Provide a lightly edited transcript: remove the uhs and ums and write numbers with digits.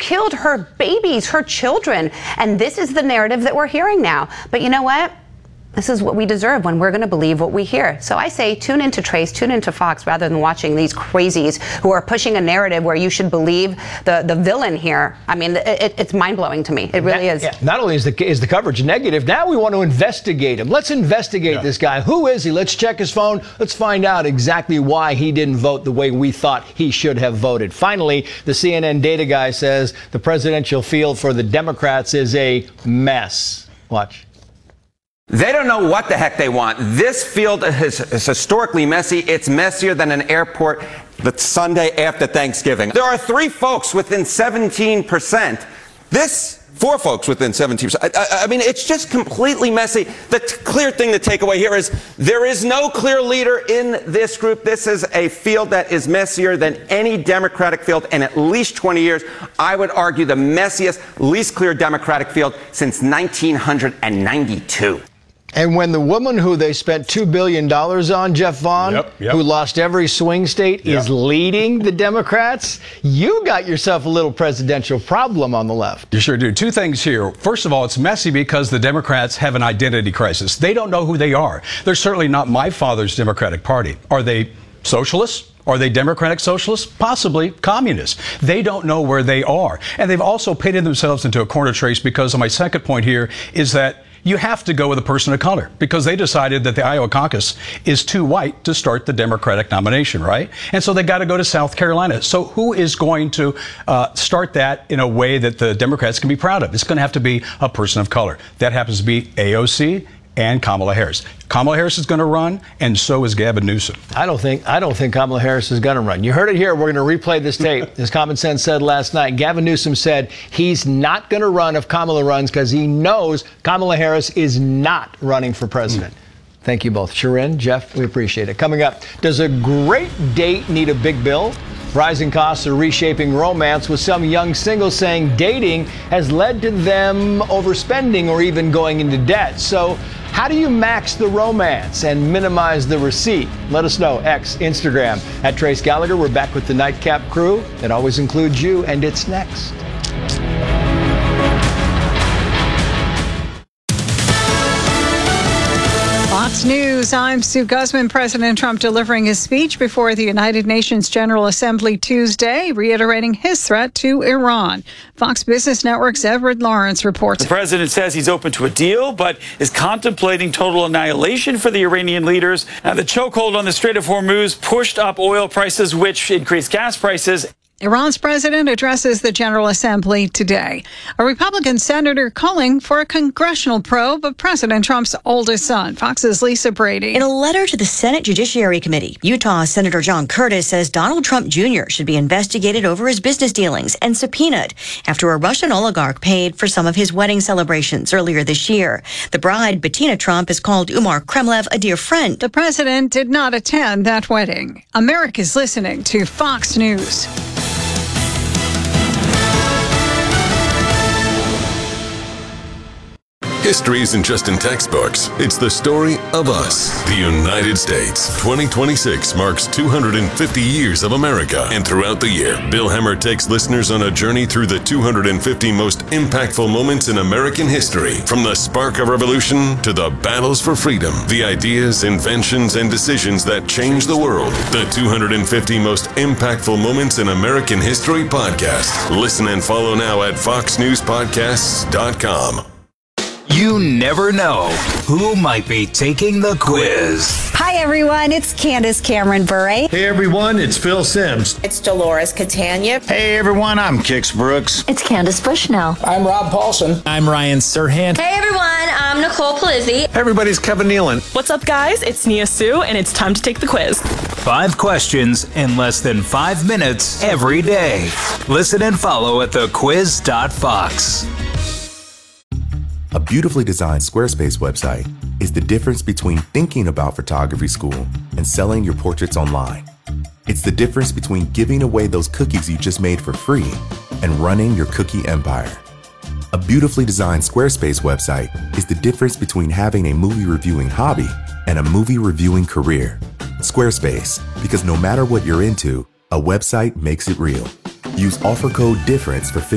killed her babies, her children. And this is the narrative that we're hearing now. But you know what? This is what we deserve when we're going to believe what we hear. So I say tune into Trace, tune into Fox, rather than watching these crazies who are pushing a narrative where you should believe the villain here. I mean, it's mind-blowing to me. It really is. Yeah. Not only is the coverage negative, now we want to investigate him. Let's investigate this guy. Who is he? Let's check his phone. Let's find out exactly why he didn't vote the way we thought he should have voted. Finally, the CNN data guy says the presidential field for the Democrats is a mess. Watch. They don't know what the heck they want. This field is historically messy. It's messier than an airport the Sunday after Thanksgiving. There are 3 folks within 17%. 4 folks within 17%. I mean, it's just completely messy. The clear thing to take away here is there is no clear leader in this group. This is a field that is messier than any Democratic field in at least 20 years. I would argue the messiest, least clear Democratic field since 1992. And when the woman who they spent $2 billion on, Jeff Vaughn, who lost every swing state, is leading the Democrats, you got yourself a little presidential problem on the left. You sure do. 2 things here. First of all, it's messy because the Democrats have an identity crisis. They don't know who they are. They're certainly not my father's Democratic Party. Are they socialists? Are they democratic socialists? Possibly communists. They don't know where they are. And they've also painted themselves into a corner, Trace, because of my second point here is that you have to go with a person of color because they decided that the Iowa caucus is too white to start the Democratic nomination, right? And so they got to go to South Carolina. So who is going to start that in a way that the Democrats can be proud of? It's going to have to be a person of color. That happens to be AOC and Kamala Harris. Kamala Harris is going to run, and so is Gavin Newsom. I don't think Kamala Harris is going to run. You heard it here. We're going to replay this tape. As Common Sense said last night, Gavin Newsom said he's not going to run if Kamala runs because he knows Kamala Harris is not running for president. Thank you both. Sharon, Jeff, we appreciate it. Coming up, does a great date need a big bill? Rising costs are reshaping romance, with some young singles saying dating has led to them overspending or even going into debt. So how do you max the romance and minimize the receipt? Let us know. X, Instagram, at Trace Gallagher. We're back with the Nightcap crew. It always includes you, and it's next. Fox News, I'm Sue Guzman. President Trump delivering his speech before the United Nations General Assembly Tuesday, reiterating his threat to Iran. Fox Business Network's Edward Lawrence reports. The president says he's open to a deal, but is contemplating total annihilation for the Iranian leaders. Now, the chokehold on the Strait of Hormuz pushed up oil prices, which increased gas prices. Iran's president addresses the General Assembly today. A Republican senator calling for a congressional probe of President Trump's oldest son. Fox's Lisa Brady. In a letter to the Senate Judiciary Committee, Utah Senator John Curtis says Donald Trump Jr. should be investigated over his business dealings and subpoenaed after a Russian oligarch paid for some of his wedding celebrations earlier this year. The bride, Bettina Trump, has called Umar Kremlev a dear friend. The president did not attend that wedding. America's listening to Fox News. History isn't just in textbooks. It's the story of us, the United States. 2026 marks 250 years of America. And throughout the year, Bill Hemmer takes listeners on a journey through the 250 most impactful moments in American history. From the spark of revolution to the battles for freedom, the ideas, inventions, and decisions that changed the world. The 250 most impactful moments in American history podcast. Listen and follow now at foxnewspodcasts.com. You never know who might be taking the quiz. Hi, everyone. It's Candace Cameron Bure. Hey, everyone. It's Phil Sims. It's Dolores Catania. Hey, everyone. I'm Kix Brooks. It's Candace Bushnell. I'm Rob Paulson. I'm Ryan Serhant. Hey, everyone. I'm Nicole Palizzi. Hey, everybody's Kevin Nealon. What's up, guys? It's Nia Sue, and it's time to take the quiz. 5 questions in less than 5 minutes every day. Listen and follow at thequiz.fox. A beautifully designed Squarespace website is the difference between thinking about photography school and selling your portraits online. It's the difference between giving away those cookies you just made for free and running your cookie empire. A beautifully designed Squarespace website is the difference between having a movie reviewing hobby and a movie reviewing career. Squarespace, because no matter what you're into, a website makes it real. Use offer code DIFFERENCE for